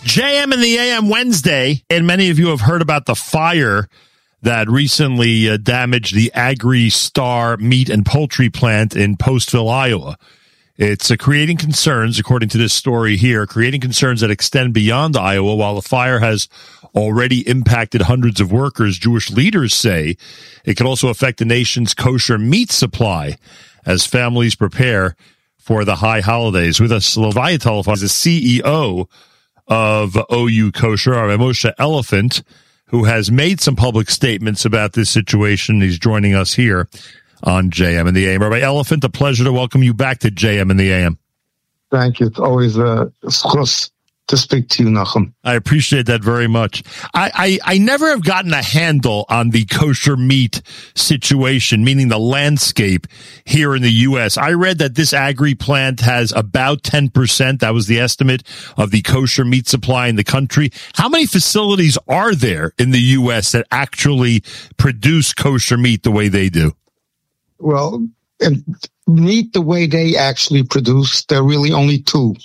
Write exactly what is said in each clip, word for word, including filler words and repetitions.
J M in the A M Wednesday, and many of you have heard about the fire that recently uh, damaged the Agri Star meat and poultry plant in Postville, Iowa. It's uh, creating concerns, according to this story here, creating concerns that extend beyond Iowa. While the fire has already impacted hundreds of workers, Jewish leaders say it could also affect the nation's kosher meat supply as families prepare for the high holidays. With us, Levaya Telephone is the C E O of O U Kosher, Rabbi Moshe Elephant, who has made some public statements about this situation. He's joining us here on J M in the A M. Rabbi Elephant, a pleasure to welcome you back to J M in the A M. Thank you. It's always a schus to speak to you, Nachum. I appreciate that very much. I, I, I never have gotten a handle on the kosher meat situation, meaning the landscape here in the U S. I read that this agri plant has about ten percent. That was the estimate of the kosher meat supply in the country. How many facilities are there in the U S that actually produce kosher meat the way they do? Well, and meat the way they actually produce, there are really only two.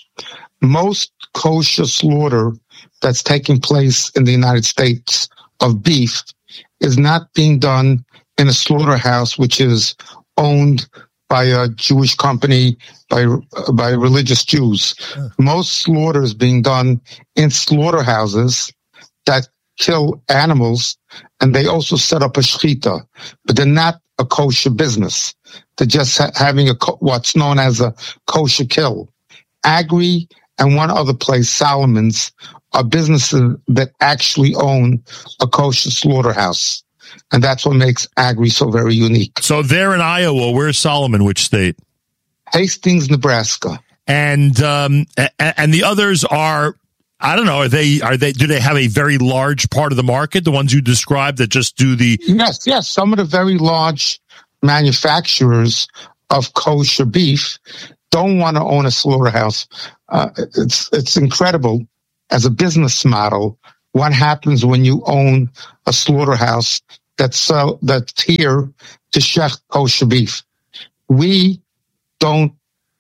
Most kosher slaughter that's taking place in the United States of beef is not being done in a slaughterhouse which is owned by a Jewish company, by by religious Jews. Uh. Most slaughter is being done in slaughterhouses that kill animals, and they also set up a shechita, but they're not a kosher business. They're just ha- having a what's known as a kosher kill. Agri and one other place, Solomon's, are businesses that actually own a kosher slaughterhouse. And that's what makes Agri so very unique. So they're in Iowa. Where's Solomon? Which state? Hastings, Nebraska. And um, and the others are, I don't know, are they, are they, do they have a very large part of the market, the ones you described that just do the... Yes, yes. Some of the very large manufacturers of kosher beef don't want to own a slaughterhouse. Uh, it's it's incredible as a business model what happens when you own a slaughterhouse that's sell, that's here to shech kosher beef. We don't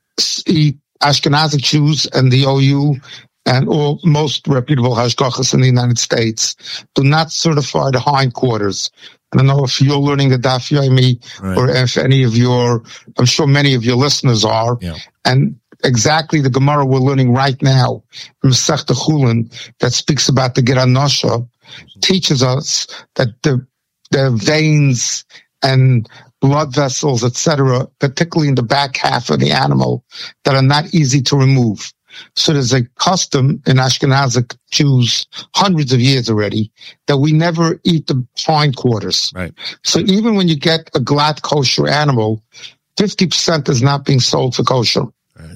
eat Ashkenazi Jews and the O U and all most reputable hashgachas in the United States do not certify the hindquarters. I don't know if you're learning the Daf Yomi, right, or if any of your, I'm sure many of your listeners are. Yeah. And exactly the Gemara we're learning right now, Masechta Chulin, that speaks about the Geranosha, teaches us that the, the veins and blood vessels, et cetera, particularly in the back half of the animal, that are not easy to remove. So there's a custom in Ashkenazic Jews, hundreds of years already, that we never eat the hindquarters. Right. So even when you get a glad kosher animal, fifty percent is not being sold for kosher. Right.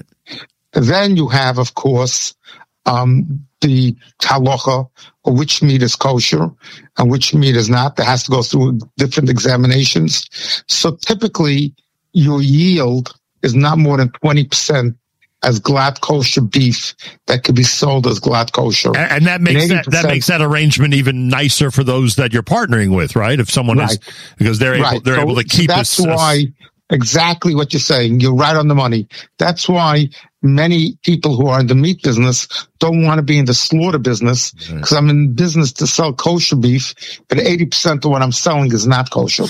Then you have, of course, um, the halacha, or which meat is kosher and which meat is not. That has to go through different examinations. So typically your yield is not more than twenty percent as glad kosher beef that could be sold as glad kosher. And, and that makes that, that makes that arrangement even nicer for those that you're partnering with, right? If someone right. is, because they're able, right. they're so, able to keep so that's us. why, exactly what you're saying. You're right on the money. That's why many people who are in the meat business don't want to be in the slaughter business, because right. I'm in business to sell kosher beef, but eighty percent of what I'm selling is not kosher.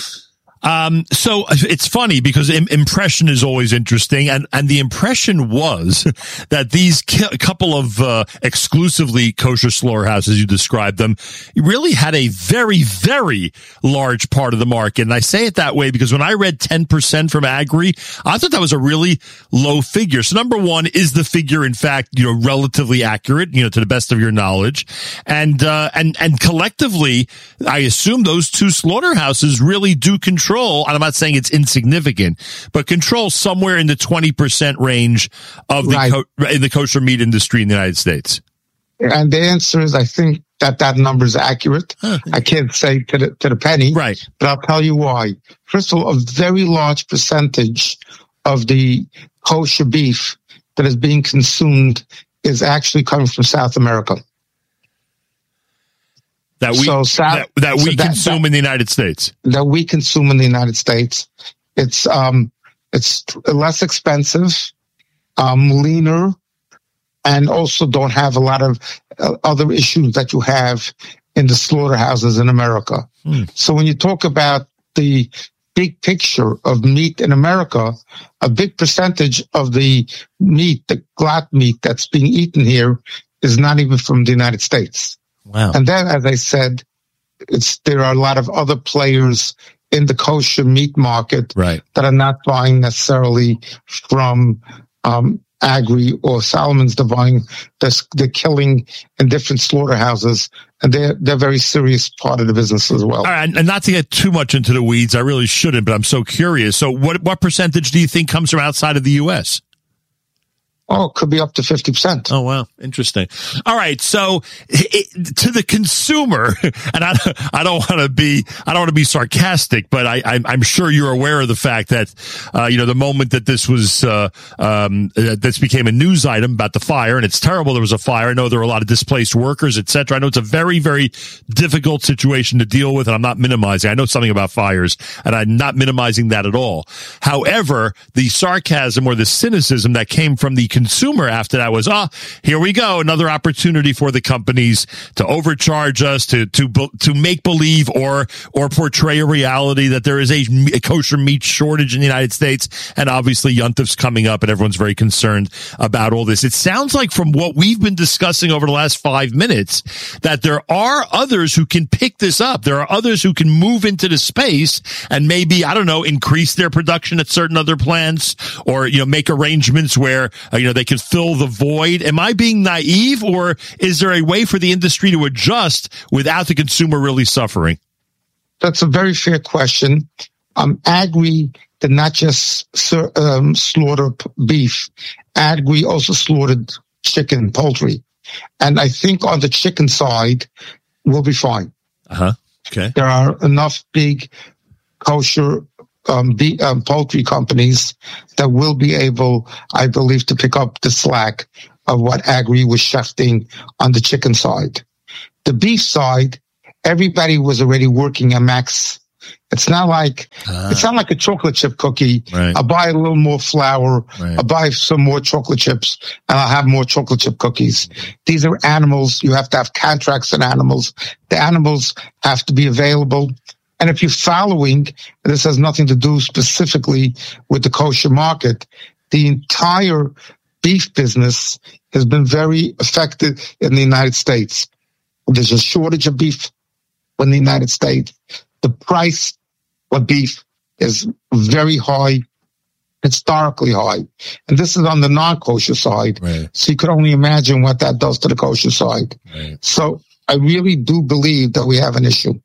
Um, so it's funny because im- impression is always interesting. And, and the impression was that these ki- couple of, uh, exclusively kosher slaughterhouses, you described them, really had a very, very large part of the market. And I say it that way because when I read ten percent from Agri, I thought that was a really low figure. So number one, is the figure, in fact, you know, relatively accurate, you know, to the best of your knowledge? And, uh, and, and collectively, I assume those two slaughterhouses really do control, and I'm not saying it's insignificant, but control somewhere in the twenty percent range of the, right. co- in the kosher meat industry in the United States. And the answer is, I think that that number is accurate. Huh. I can't say to the, to the penny, right? But I'll tell you why. First of all, a very large percentage of the kosher beef that is being consumed is actually coming from South America. That we so South, that, that we so that, consume that, in the United States. That we consume in the United States. It's um, it's less expensive, um, leaner, and also don't have a lot of uh, other issues that you have in the slaughterhouses in America. Mm. So when you talk about the big picture of meat in America, a big percentage of the meat, the glot meat that's being eaten here, is not even from the United States. Wow. And then, as I said, it's there are a lot of other players in the kosher meat market right. that are not buying necessarily from um, Agri or Solomon's. They're buying, they're, they're killing in different slaughterhouses, and they're they're a very serious part of the business as well. All right, and not to get too much into the weeds, I really shouldn't, but I'm so curious. So, what what percentage do you think comes from outside of the U S? Oh, it could be up to fifty percent. Oh, wow. Interesting. All right. So it, to the consumer, and I, I don't want to be, I don't want to be sarcastic, but I, I'm, I'm sure you're aware of the fact that, uh, you know, the moment that this was, uh, um, uh, this became a news item about the fire, and it's terrible there was a fire. I know there were a lot of displaced workers, et cetera. I know it's a very, very difficult situation to deal with, and I'm not minimizing. I know something about fires, and I'm not minimizing that at all. However, the sarcasm or the cynicism that came from the consumer after that was, oh, here we go, another opportunity for the companies to overcharge us, to to to make believe or or portray a reality that there is a, a kosher meat shortage in the United States, and obviously Yontif's coming up, and everyone's very concerned about all this. It sounds like from what we've been discussing over the last five minutes that there are others who can pick this up. There are others who can move into the space and maybe, I don't know, increase their production at certain other plants, or, you know, make arrangements where uh, you know, they can fill the void. Am I being naive, or is there a way for the industry to adjust without the consumer really suffering? That's a very fair question. Um, Agri did not just um, slaughter beef. Agri also slaughtered chicken, poultry. And I think on the chicken side, we'll be fine. Uh-huh. Okay. There are enough big kosher Um, the um, poultry companies that will be able, I believe, to pick up the slack of what Agri was shifting on the chicken side. The beef side, everybody was already working at max. It's not like uh, it's not like a chocolate chip cookie. Right. I'll buy a little more flour. Right. I'll buy some more chocolate chips, and I'll have more chocolate chip cookies. These are animals. You have to have contracts in animals. The animals have to be available. And if you're following, and this has nothing to do specifically with the kosher market, the entire beef business has been very affected in the United States. There's a shortage of beef in the United States. The price of beef is very high, historically high. And this is on the non-kosher side. Right. So you could only imagine what that does to the kosher side. Right. So I really do believe that we have an issue.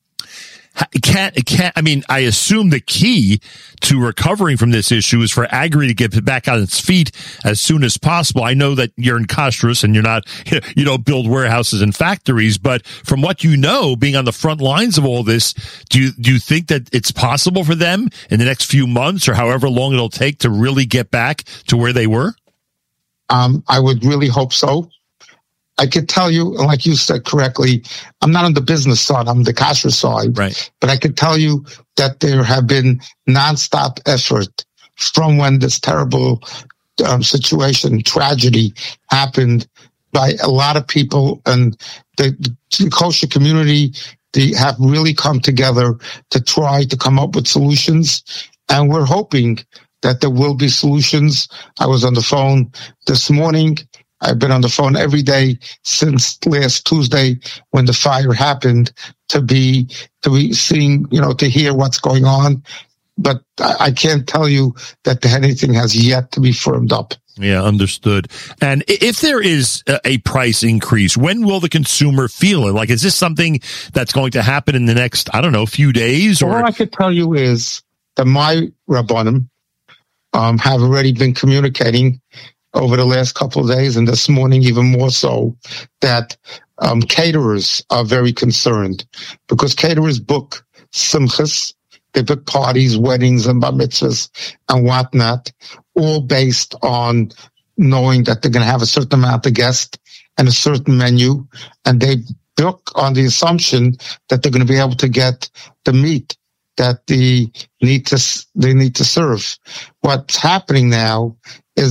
Can't, can't, I mean, I assume the key to recovering from this issue is for Agri to get back on its feet as soon as possible. I know that you're in Kashrus and you're not, you don't build warehouses and factories, but from what you know, being on the front lines of all this, do you, do you think that it's possible for them in the next few months or however long it'll take to really get back to where they were? Um, I would really hope so. I could tell you, like you said correctly, I'm not on the business side, I'm the kasher side. Right. But I could tell you that there have been nonstop effort from when this terrible um, situation, tragedy happened by a lot of people, and the, the kosher community, they have really come together to try to come up with solutions. And we're hoping that there will be solutions. I was on the phone this morning. I've been on the phone every day since last Tuesday when the fire happened to be, to be seeing, you know, to hear what's going on. But I can't tell you that anything has yet to be firmed up. Yeah, understood. And if there is a price increase, when will the consumer feel it? Like, is this something that's going to happen in the next, I don't know, few days? Or all I could tell you is that my Rabbanim um, have already been communicating over the last couple of days, and this morning even more so, that um, caterers are very concerned because caterers book simchas, they book parties, weddings, and bar mitzvahs and whatnot, all based on knowing that they're going to have a certain amount of guests and a certain menu, and they book on the assumption that they're going to be able to get the meat that they need to they need to serve. What's happening now is that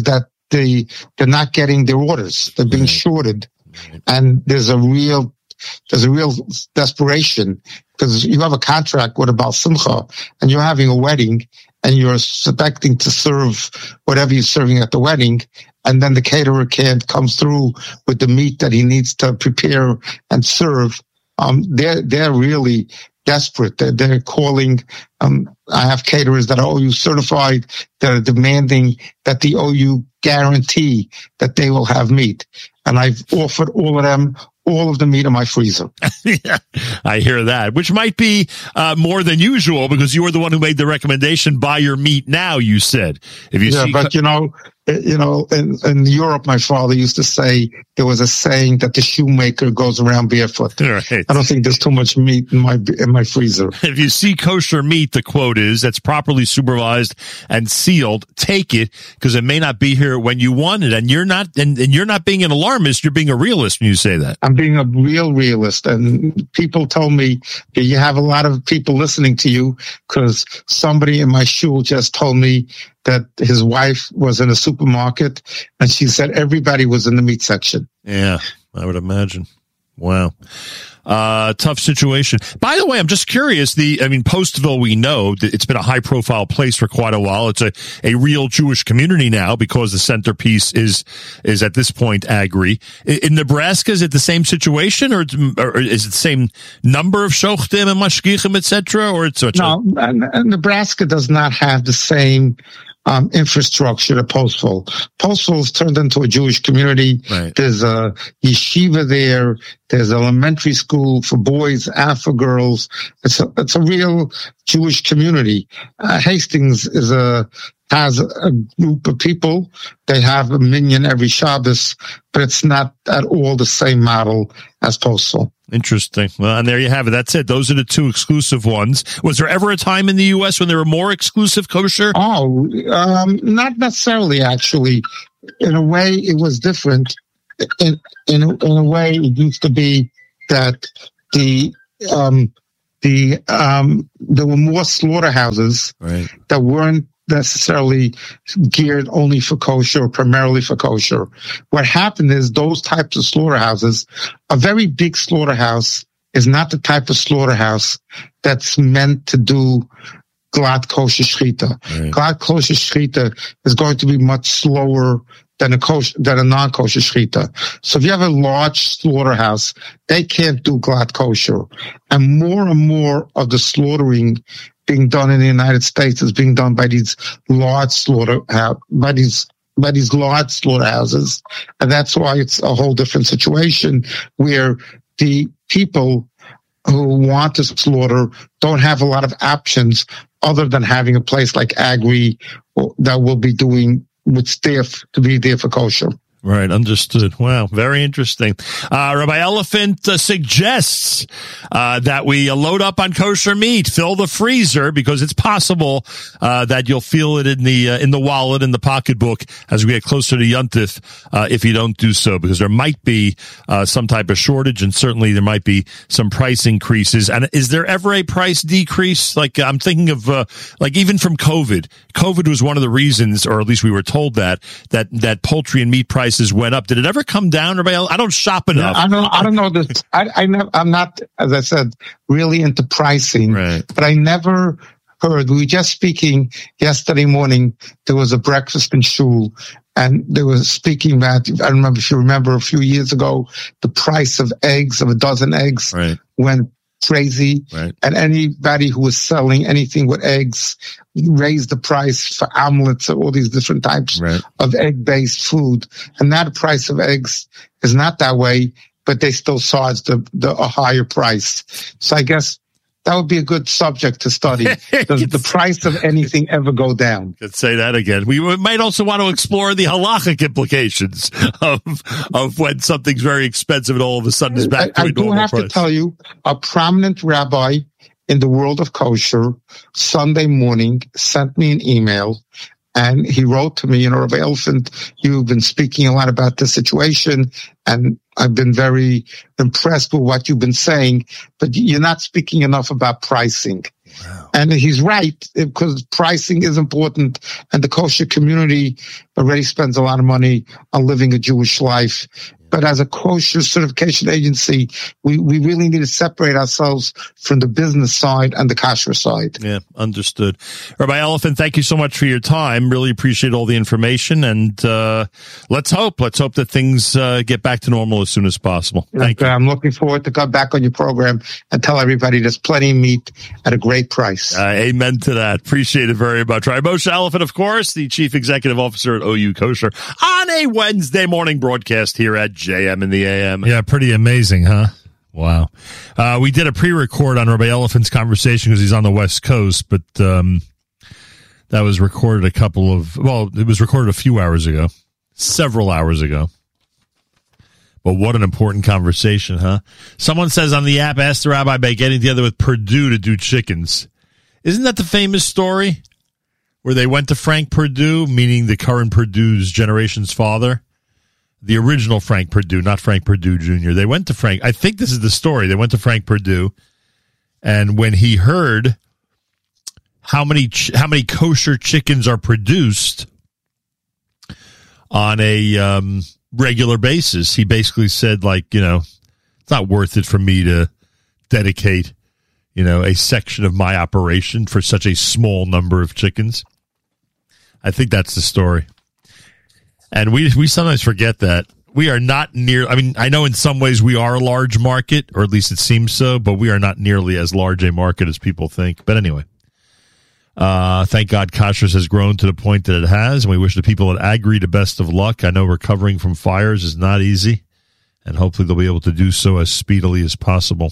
the they're not getting their orders. They're being shorted, and there's a real there's a real desperation because you have a contract with a Baal Simcha, and you're having a wedding, and you're expecting to serve whatever you're serving at the wedding, and then the caterer can't come through with the meat that he needs to prepare and serve. Um, they're they're really desperate. They're, they're calling. Um, I have caterers that are O U certified that are demanding that the O U guarantee that they will have meat. And I've offered all of them all of the meat in my freezer. Yeah, I hear that, which might be uh, more than usual because you were the one who made the recommendation, buy your meat now, you said. If you yeah, see but you know, you know, in, in Europe, my father used to say there was a saying that the shoemaker goes around barefoot. Right. I don't think there's too much meat in my in my freezer. If you see kosher meat, the quote is, that's properly supervised and sealed, take it because it may not be here when you want it. And you're not, and, and you're not being an alarmist. You're being a realist when you say that. I'm being a real realist. And people told me that you have a lot of people listening to you because somebody in my shul just told me that his wife was in a supermarket and she said everybody was in the meat section. Yeah, I would imagine. Wow. Uh, tough situation. By the way, I'm just curious. The, I mean, Postville, we know that it's been a high profile place for quite a while. It's a, a real Jewish community now because the centerpiece is, is at this point Agri. In, in Nebraska, is it the same situation or, or is it the same number of shochtim and mashgichim, et cetera? Or it's no, a, Nebraska does not have the same Um, infrastructure to Postville. Postville is turned into a Jewish community. Right. There's a yeshiva there. There's elementary school for boys and for girls. It's a, it's a real Jewish community. Uh, Hastings is a, has a group of people. They have a minyan every Shabbos, but it's not at all the same model as Postville. Interesting. Well, and there you have it. That's it. Those are the two exclusive ones. Was there ever a time in the U S when there were more exclusive kosher? Oh, um, not necessarily, actually. In a way, it was different. In, in, in a way, it used to be that the, um, the, um, there were more slaughterhouses right. that weren't necessarily geared only for kosher or primarily for kosher. What happened is those types of slaughterhouses, a very big slaughterhouse is not the type of slaughterhouse that's meant to do glad kosher shechita. Right. Glad kosher shechita is going to be much slower than a kosher, than a non-kosher shechita. So if you have a large slaughterhouse, they can't do glad kosher. And more and more of the slaughtering being done in the United States is being done by these large slaughter, by these, by these large slaughterhouses. And that's why it's a whole different situation where the people who want to slaughter don't have a lot of options other than having a place like Agri that will be doing what's there to be there for kosher. Right, understood. Wow, very interesting. Uh, Rabbi Elephant uh, suggests uh, that we uh, load up on kosher meat, fill the freezer, because it's possible uh, that you'll feel it in the uh, in the wallet, in the pocketbook, as we get closer to Yontif, uh, if you don't do so, because there might be uh, some type of shortage, and certainly there might be some price increases. And is there ever a price decrease? Like, I'm thinking of, uh, like, even from COVID. COVID was one of the reasons, or at least we were told that, that, that poultry and meat prices went up. Did it ever come down? Everybody else? I don't shop enough. I don't. I don't know this. I. I never, I'm not, as I said, really into pricing. Right. But I never heard. We were just speaking yesterday morning. There was a breakfast in shul, and they were speaking about. I remember, if you remember, a few years ago, the price of eggs, of a dozen eggs, right. went crazy. Right. And anybody who was selling anything with eggs raised the price for omelets or all these different types right. of egg-based food. And now the price of eggs is not that way, but they still charge the, the a higher price. So I guess that would be a good subject to study. Does the price of anything ever go down? Could say that again. We might also want to explore the halachic implications of of when something's very expensive and all of a sudden is back to I, a I do normal have price. to tell you, a prominent rabbi in the world of kosher Sunday morning sent me an email. And he wrote to me, you know, Rabbi Elephant, you've been speaking a lot about this situation, and I've been very impressed with what you've been saying, but you're not speaking enough about pricing. Wow. And he's right, because pricing is important, and the kosher community already spends a lot of money on living a Jewish life. But as a kosher certification agency, we, we really need to separate ourselves from the business side and the kosher side. Yeah, understood. Rabbi Elephant, thank you so much for your time. Really appreciate all the information. And uh, let's hope, let's hope that things uh, get back to normal as soon as possible. Thank and, you. I'm looking forward to come back on your program and tell everybody there's plenty of meat at a great price. Uh, amen to that. Appreciate it very much. Rabbi Moshe Elephant, of course, the Chief Executive Officer at O U Kosher, on a Wednesday morning broadcast here at J M in the A M. Yeah, pretty amazing, huh? Wow. Uh, we did a pre-record on Rabbi Elephant's conversation because he's on the West Coast, but um, that was recorded a couple of, well, it was recorded a few hours ago, several hours ago. But what an important conversation, huh? Someone says on the app, ask the rabbi about getting together with Purdue to do chickens. Isn't that the famous story where they went to Frank Purdue, meaning the current Purdue's generation's father? The original Frank Purdue, not Frank Purdue Junior They went to Frank. I think this is the story. They went to Frank Purdue, and when he heard how many ch- how many kosher chickens are produced on a um, regular basis, he basically said, like, you know, it's not worth it for me to dedicate, you know, a section of my operation for such a small number of chickens. I think that's the story. And we we sometimes forget that. We are not near, I mean, I know in some ways we are a large market, or at least it seems so, but we are not nearly as large a market as people think. But anyway, uh, thank God Kashrus has grown to the point that it has, and we wish the people at Agri the best of luck. I know recovering from fires is not easy, and hopefully they'll be able to do so as speedily as possible.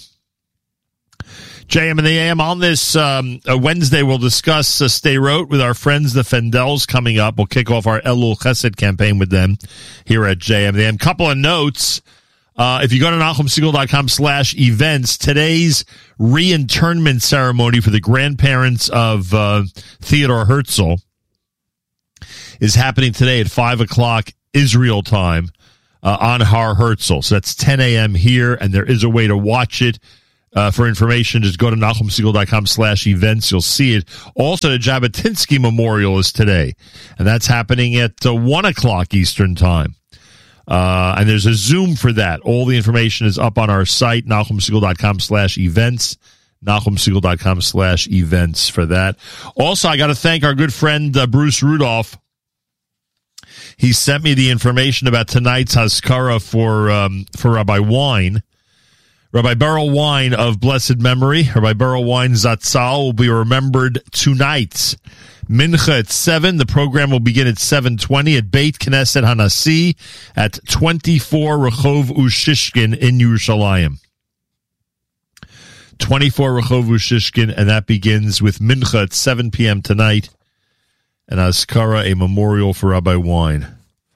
J M and the A M on this um, uh, Wednesday, we'll discuss uh, Sderot with our friends, the Fendels, coming up. We'll kick off our Elul Chesed campaign with them here at J M and the A M. Couple of notes. Uh, if you go to NachumSegal.com slash events, today's re-internment ceremony for the grandparents of uh, Theodore Herzl is happening today at five o'clock Israel time uh, on Har Herzl. So that's ten a.m. here, and there is a way to watch it. Uh, for information, just go to NachumSegal.com slash events. You'll see it. Also, the Jabotinsky Memorial is today, and that's happening at uh, one o'clock Eastern Time. Uh, and there's a Zoom for that. All the information is up on our site, NachumSegal.com slash events, NachumSegal.com slash events for that. Also, I got to thank our good friend uh, Bruce Rudolph. He sent me the information about tonight's Haskara for, um, for Rabbi Wein. Rabbi Beryl Wein of blessed memory, Rabbi Beryl Wein Zatzal, will be remembered tonight. Mincha at seven. The program will begin at seven twenty at Beit Knesset Hanasi at twenty-four Rehov Ushishkin in Yerushalayim. twenty-four Rehov Ushishkin, and that begins with Mincha at seven p.m. tonight, and Azkara, a memorial for Rabbi Wein.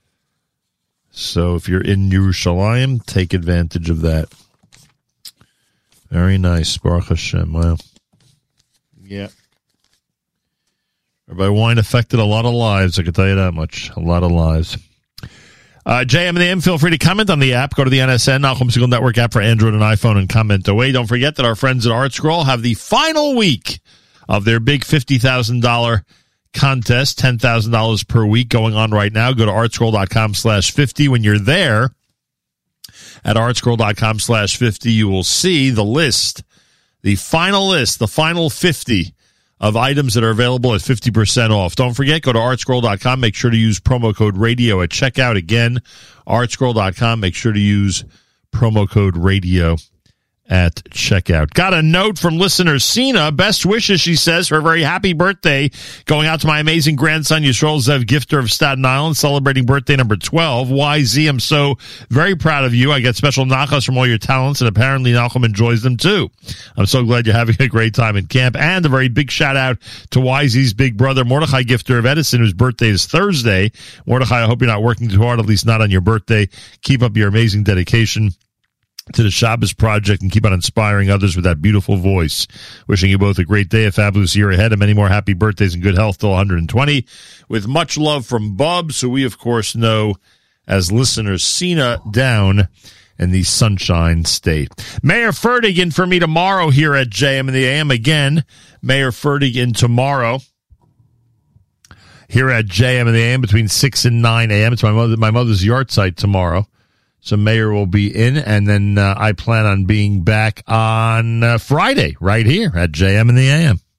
So if you're in Yerushalayim, take advantage of that. Very nice. Baruch Hashem. Wow. Yeah. Rabbi Wein affected a lot of lives, I can tell you that much. A lot of lives. Uh, J M and the A M, feel free to comment on the app. Go to the N S N, Nachum Segal Network app for Android and iPhone, and comment away. Don't forget that our friends at ArtScroll have the final week of their big fifty thousand dollars contest, ten thousand dollars per week going on right now. Go to artscroll.com slash 50. When you're there, at artscroll.com slash 50, you will see the list, the final list, the final fifty of items that are available at fifty percent off. Don't forget, go to artscroll dot com. Make sure to use promo code radio at checkout. Again, artscroll dot com. Make sure to use promo code radio at checkout. Got a note from listener Sina. Best wishes, she says, for a very happy birthday going out to my amazing grandson, Yisrael Zev Gifter of Staten Island, celebrating birthday number twelve. Y Z, I'm so very proud of you. I get special nachas from all your talents, and apparently Nachum enjoys them too. I'm so glad you're having a great time in camp. And a very big shout out to Y Z's big brother, Mordechai Gifter of Edison, whose birthday is Thursday. Mordechai, I hope you're not working too hard, at least not on your birthday. Keep up your amazing dedication to the Shabbos Project and keep on inspiring others with that beautiful voice. Wishing you both a great day, a fabulous year ahead, and many more happy birthdays and good health till one hundred twenty. With much love from Bubs, who we, of course, know as listener Sina down in the Sunshine State. Mayor Fertig in for me tomorrow here at J M in the A M. Again, Mayor Fertig in tomorrow here at J M in the A M between six and nine a.m. It's my mother, my mother's yard site tomorrow. So Mayor will be in, and then uh, I plan on being back on uh, Friday right here at J M in the A M.